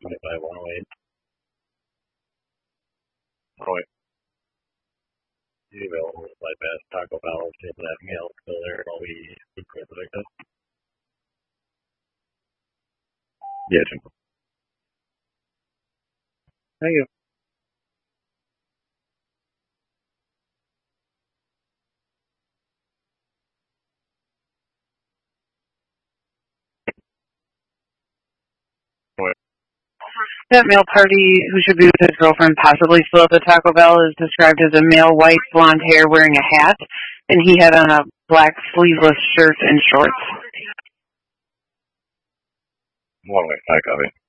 25-108. Oh, wait. You available to fly past Taco Bell, see if that meal is still there while we record the victim. Yeah, Jim. Thank you. Oh, wait. That male party who should be with his girlfriend, possibly still at the Taco Bell, is described as a male, white, blonde hair, wearing a hat, and he had on a black sleeveless shirt and shorts. 1-way, I copy.